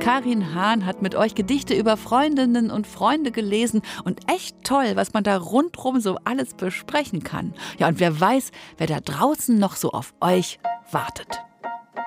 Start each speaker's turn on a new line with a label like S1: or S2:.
S1: Karin Hahn hat mit euch Gedichte über Freundinnen und Freunde gelesen und echt toll, was man da rundrum so alles besprechen kann. Ja, und wer weiß, wer da draußen noch so auf euch wartet.